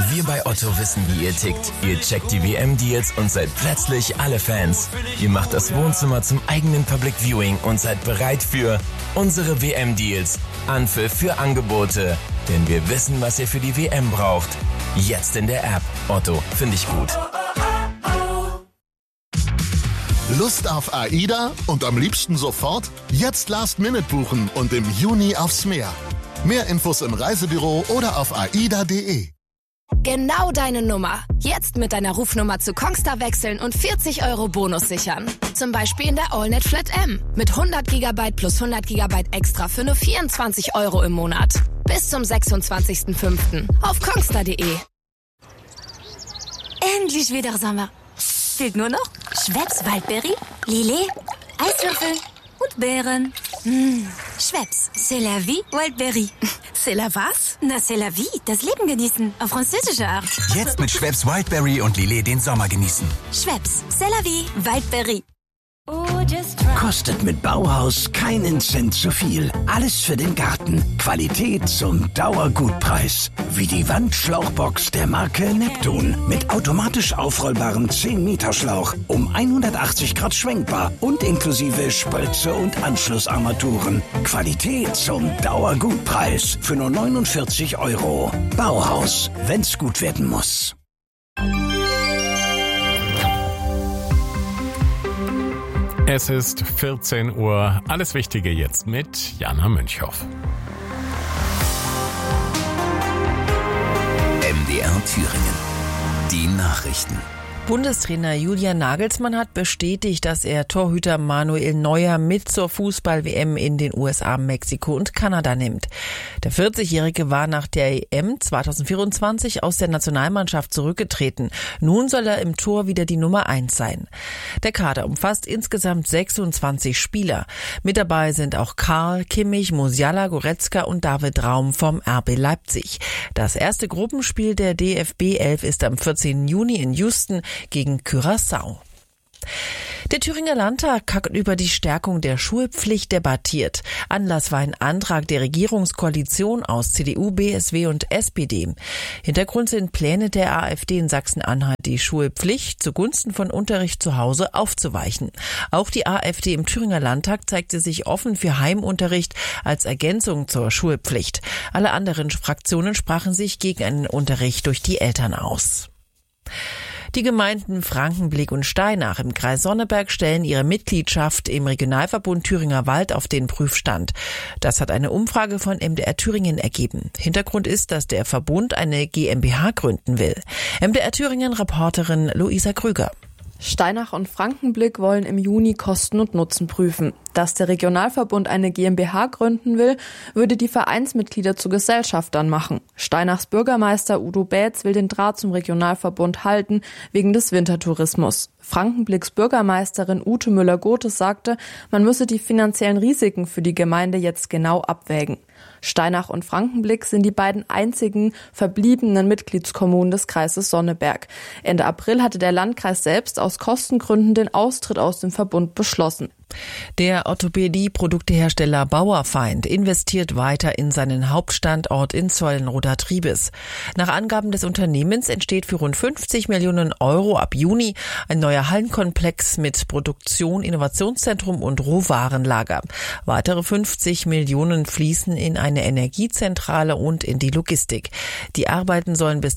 Wir bei Otto wissen, wie ihr tickt. Ihr checkt die WM-Deals und seid plötzlich alle Fans. Ihr macht das Wohnzimmer zum eigenen Public Viewing und seid bereit für unsere WM-Deals. Anpfiff für Angebote. Denn wir wissen, was ihr für die WM braucht. Jetzt in der App. Otto, finde ich gut. Lust auf AIDA und am liebsten sofort? Jetzt Last-Minute buchen und im Juni aufs Meer. Mehr Infos im Reisebüro oder auf aida.de. Genau deine Nummer. Jetzt mit deiner Rufnummer zu Kongstar wechseln und 40 € Bonus sichern. Zum Beispiel in der AllNet Flat M. Mit 100 GB plus 100 GB extra für nur 24 € im Monat. Bis zum 26.05. auf kongstar.de. Endlich wieder Sommer. Fehlt nur noch Schweppes Waldbeere, Lillet, Eiswürfel und Beeren. Schweppes, c'est la vie, Waldbeere. C'est la was? Na, c'est la vie, das Leben genießen, auf französische Art. Jetzt mit Schweppes Wildberry und Lillet den Sommer genießen. Schweppes, c'est la vie, Waldbeere. Kostet mit Bauhaus keinen Cent zu viel. Alles für den Garten. Qualität zum Dauergutpreis. Wie die Wandschlauchbox der Marke Neptun. Mit automatisch aufrollbarem 10-Meter-Schlauch. Um 180 Grad schwenkbar und inklusive Spritze und Anschlussarmaturen. Qualität zum Dauergutpreis. Für nur 49 €. Bauhaus, wenn's gut werden muss. Es ist 14 Uhr. Alles Wichtige jetzt mit Jana Münchhoff. MDR Thüringen. Die Nachrichten. Bundestrainer Julian Nagelsmann hat bestätigt, dass er Torhüter Manuel Neuer mit zur Fußball-WM in den USA, Mexiko und Kanada nimmt. Der 40-Jährige war nach der EM 2024 aus der Nationalmannschaft zurückgetreten. Nun soll er im Tor wieder die Nummer 1 sein. Der Kader umfasst insgesamt 26 Spieler. Mit dabei sind auch Karl, Kimmich, Musiala, Goretzka und David Raum vom RB Leipzig. Das erste Gruppenspiel der DFB 11 ist am 14. Juni in Houston gegen Curaçao. Der Thüringer Landtag hat über die Stärkung der Schulpflicht debattiert. Anlass war ein Antrag der Regierungskoalition aus CDU, BSW und SPD. Hintergrund sind Pläne der AfD in Sachsen-Anhalt, die Schulpflicht zugunsten von Unterricht zu Hause aufzuweichen. Auch die AfD im Thüringer Landtag zeigte sich offen für Heimunterricht als Ergänzung zur Schulpflicht. Alle anderen Fraktionen sprachen sich gegen einen Unterricht durch die Eltern aus. Die Gemeinden Frankenblick und Steinach im Kreis Sonneberg stellen ihre Mitgliedschaft im Regionalverbund Thüringer Wald auf den Prüfstand. Das hat eine Umfrage von MDR Thüringen ergeben. Hintergrund ist, dass der Verbund eine GmbH gründen will. MDR Thüringen-Reporterin Luisa Krüger. Steinach und Frankenblick wollen im Juni Kosten und Nutzen prüfen. Dass der Regionalverbund eine GmbH gründen will, würde die Vereinsmitglieder zu Gesellschaftern machen. Steinachs Bürgermeister Udo Bätz will den Draht zum Regionalverbund halten, wegen des Wintertourismus. Frankenblicks Bürgermeisterin Ute Müller-Gothes sagte, man müsse die finanziellen Risiken für die Gemeinde jetzt genau abwägen. Steinach und Frankenblick sind die beiden einzigen verbliebenen Mitgliedskommunen des Kreises Sonneberg. Ende April hatte der Landkreis selbst aus Kostengründen den Austritt aus dem Verbund beschlossen. Der Orthopädie-Produktehersteller Bauerfeind investiert weiter in seinen Hauptstandort in Zollenroda-Triebes. Nach Angaben des Unternehmens entsteht für rund 50 Millionen € ab Juni ein neuer Hallenkomplex mit Produktion, Innovationszentrum und Rohwarenlager. Weitere 50 Millionen fließen in eine Energiezentrale und in die Logistik. Die Arbeiten sollen bis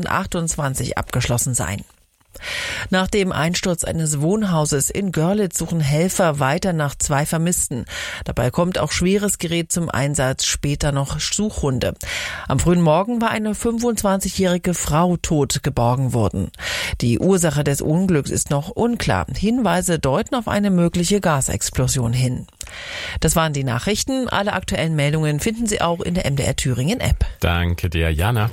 2028 abgeschlossen sein. Nach dem Einsturz eines Wohnhauses in Görlitz suchen Helfer weiter nach 2 Vermissten. Dabei kommt auch schweres Gerät zum Einsatz, später noch Suchhunde. Am frühen Morgen war eine 25-jährige Frau tot geborgen worden. Die Ursache des Unglücks ist noch unklar. Hinweise deuten auf eine mögliche Gasexplosion hin. Das waren die Nachrichten. Alle aktuellen Meldungen finden Sie auch in der MDR Thüringen App. Danke dir, Jana.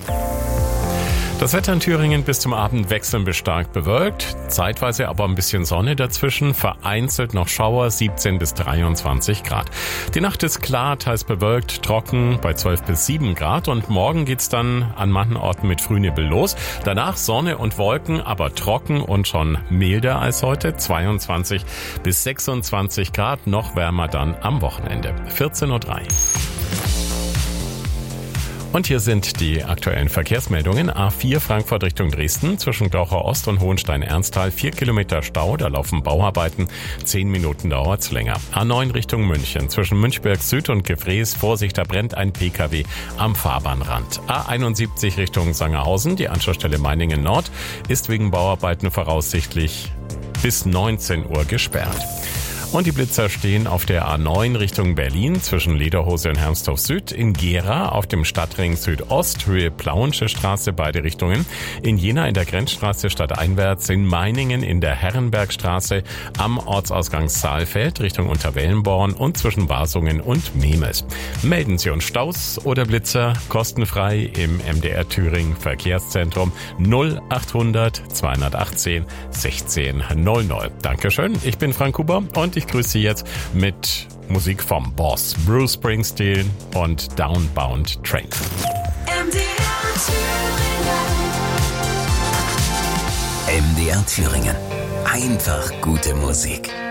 Das Wetter in Thüringen bis zum Abend wechselnd bis stark bewölkt, zeitweise aber ein bisschen Sonne dazwischen, vereinzelt noch Schauer, 17 bis 23 Grad. Die Nacht ist klar, teils bewölkt, trocken bei 12 bis 7 Grad und morgen geht's dann an manchen Orten mit Frühnebel los. Danach Sonne und Wolken, aber trocken und schon milder als heute, 22 bis 26 Grad, noch wärmer dann am Wochenende, 14:03 Uhr. Und hier sind die aktuellen Verkehrsmeldungen. A4 Frankfurt Richtung Dresden, zwischen Glauchau Ost und Hohenstein-Ernsthal 4 Kilometer Stau, da laufen Bauarbeiten, 10 Minuten dauert's länger. A9 Richtung München, zwischen Münchberg Süd und Gefrees, Vorsicht, da brennt ein PKW am Fahrbahnrand. A71 Richtung Sangerhausen, die Anschlussstelle Meiningen Nord, ist wegen Bauarbeiten voraussichtlich bis 19 Uhr gesperrt. Und die Blitzer stehen auf der A9 Richtung Berlin zwischen Lederhose und Hermsdorf Süd, in Gera auf dem Stadtring Südost, Höhe Plauensche Straße, beide Richtungen, in Jena in der Grenzstraße stadteinwärts, in Meiningen in der Herrenbergstraße, am Ortsausgang Saalfeld Richtung Unterwellenborn und zwischen Basungen und Memes. Melden Sie uns Staus oder Blitzer kostenfrei im MDR Thüringen Verkehrszentrum 0800 218 1600. Dankeschön, ich bin Frank Huber und ich grüße Sie jetzt mit Musik vom Boss, Bruce Springsteen und Downbound Train. MDR Thüringen. Einfach gute Musik.